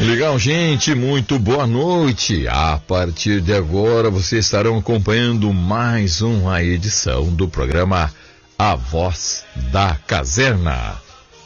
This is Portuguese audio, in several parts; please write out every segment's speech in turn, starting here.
Legal, gente, muito boa noite. A partir de agora vocês estarão acompanhando mais uma edição do programa A Voz da Caserna.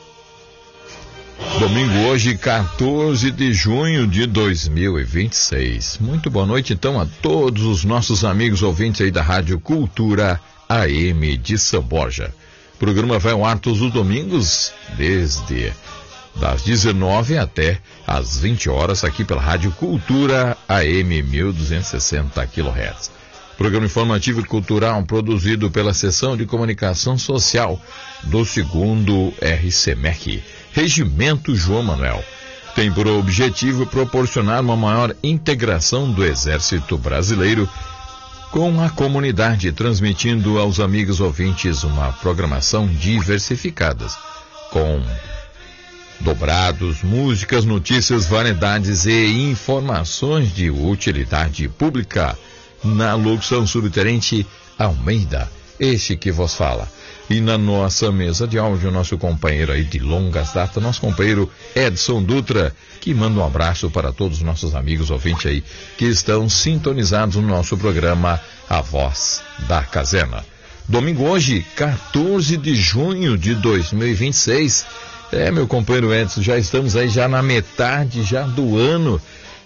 Domingo hoje, 14 de junho de 2026. Muito boa noite então a todos os nossos amigos ouvintes aí da Rádio Cultura AM de São Borja. O programa vai ao ar todos os domingos, desde das 19 até às 20 horas, aqui pela Rádio Cultura AM 1260 kHz. Programa informativo e cultural produzido pela Seção de Comunicação Social do 2º RCMEC, Regimento João Manuel. Tem por objetivo proporcionar uma maior integração do Exército Brasileiro com a comunidade, transmitindo aos amigos ouvintes uma programação diversificada, com dobrados, músicas, notícias, variedades e informações de utilidade pública. Na locução, subtenente Almeida, este que vos fala. E na nossa mesa de áudio, nosso companheiro aí de longas datas, nosso companheiro Edson Dutra, que manda um abraço para todos os nossos amigos ouvintes aí que estão sintonizados no nosso programa A Voz da Caserna. Domingo hoje, 14 de junho de 2026. Meu companheiro Edson, já estamos aí já na metade do ano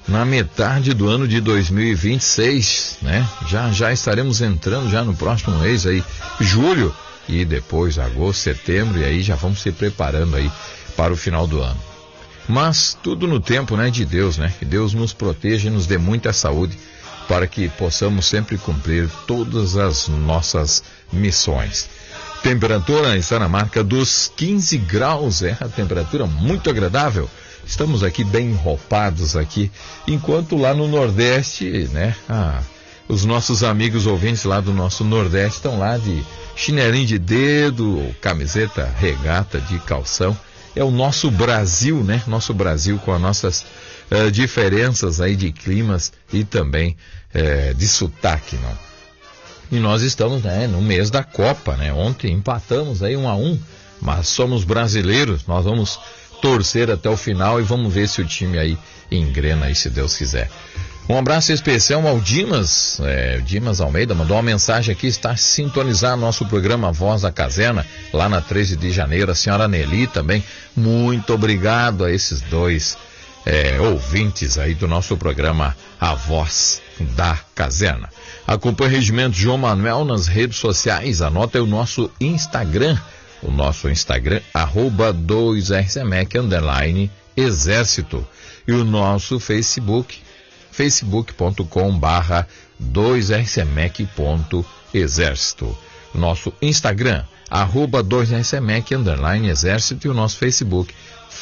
de 2026, né? Já estaremos entrando já no próximo mês aí, julho, e depois agosto, setembro, e aí já vamos se preparando aí para o final do ano. Mas tudo no tempo, né, de Deus, né? Que Deus nos proteja e nos dê muita saúde para que possamos sempre cumprir todas as nossas missões. Temperatura está na marca dos 15 graus, a temperatura muito agradável. Estamos aqui bem enroupados aqui, enquanto lá no Nordeste, né, os nossos amigos ouvintes lá do nosso Nordeste estão lá de chinelinho de dedo, camiseta, regata de calção. É o nosso Brasil, né, nosso Brasil com as nossas diferenças aí de climas e também de sotaque, não? E nós estamos, né, no mês da Copa, né? Ontem empatamos aí 1-1, mas somos brasileiros, nós vamos torcer até o final e vamos ver se o time aí engrena aí, se Deus quiser. Um abraço especial ao Dimas, Dimas Almeida, mandou uma mensagem aqui, está sintonizando nosso programa Voz da Caserna, lá na 13 de janeiro, a senhora Nelly também, muito obrigado a esses dois ouvintes aí do nosso programa A Voz da Caserna. Acompanhe o Regimento João Manuel nas redes sociais, anota aí o nosso Instagram, @2RCMEC_Exército, e o nosso Facebook, facebook.com/2RCMEC.exército. Nosso Instagram, @2RCMEC_Exército, e o nosso Facebook,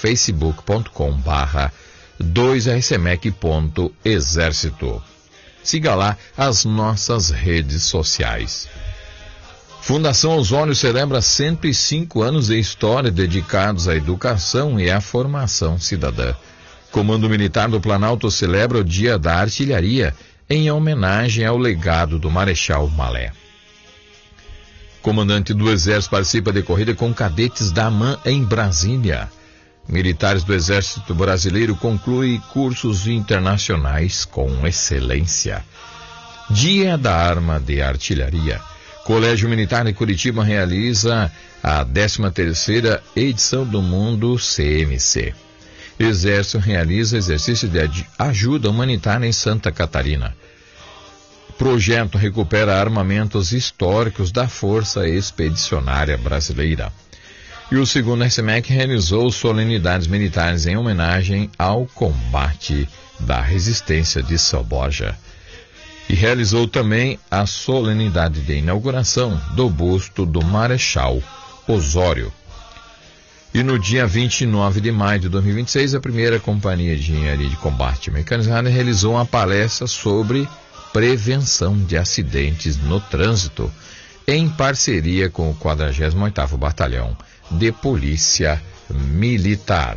facebook.com/2RCMEC.exército. Siga lá as nossas redes sociais. Fundação Osório celebra 105 anos de história dedicados à educação e à formação cidadã. Comando Militar do Planalto celebra o Dia da Artilharia em homenagem ao legado do Marechal Malé. Comandante do Exército participa de corrida com cadetes da AMAN em Brasília. Militares do Exército Brasileiro concluem cursos internacionais com excelência. Dia da Arma de Artilharia. Colégio Militar de Curitiba realiza a 13ª edição do Mundo CMC. Exército realiza exercício de ajuda humanitária em Santa Catarina. Projeto recupera armamentos históricos da Força Expedicionária Brasileira. E o 2º RCMEC realizou solenidades militares em homenagem ao combate da resistência de São Borja. E realizou também a solenidade de inauguração do busto do Marechal Osório. E no dia 29 de maio de 2026, a primeira Companhia de Engenharia de Combate Mecanizada realizou uma palestra sobre prevenção de acidentes no trânsito, em parceria com o 48º Batalhão de Polícia Militar.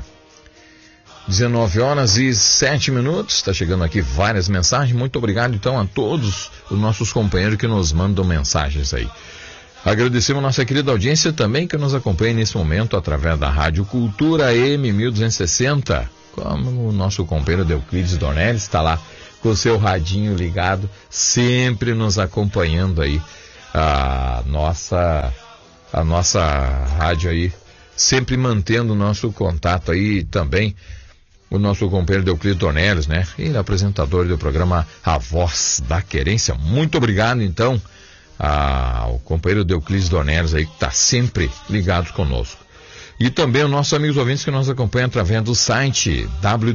19h07, está chegando aqui várias mensagens. Muito obrigado então a todos os nossos companheiros que nos mandam mensagens aí. Agradecemos a nossa querida audiência também que nos acompanha nesse momento através da Rádio Cultura AM 1260, como o nosso companheiro Euclides Dornelles está lá com o seu radinho ligado, sempre nos acompanhando aí, a nossa rádio aí, sempre mantendo o nosso contato aí também, o nosso companheiro Euclides Dornelles, né? E apresentador do programa A Voz da Querência. Muito obrigado, então, ao companheiro Euclides Dornelles aí, que está sempre ligado conosco. E também os nossos amigos ouvintes que nos acompanham através do site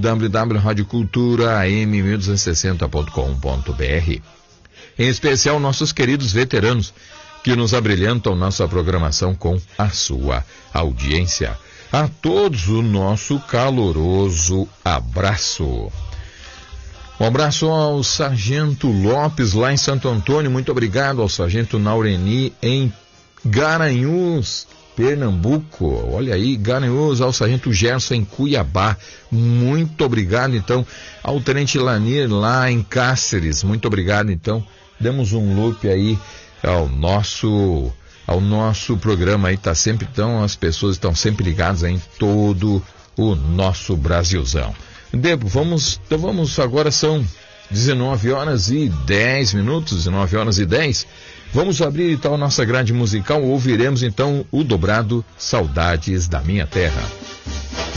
www.radioculturaam1260.com.br. Em especial nossos queridos veteranos que nos abrilhantam nossa programação com a sua audiência. A todos o nosso caloroso abraço. Um abraço ao Sargento Lopes lá em Santo Antônio, muito obrigado ao Sargento Naureni em Garanhuns, Pernambuco, olha aí, Garanhuns, ao Sargento Gerson em Cuiabá, muito obrigado então, ao Tenente Lanier lá em Cáceres, muito obrigado então, demos um loop aí ao nosso programa aí, tá sempre, então as pessoas estão sempre ligadas aí em todo o nosso Brasilzão. Vamos agora, são 19 horas e 10 minutos, 19 horas e 10. Vamos abrir então a nossa grade musical, ouviremos então o dobrado Saudades da Minha Terra.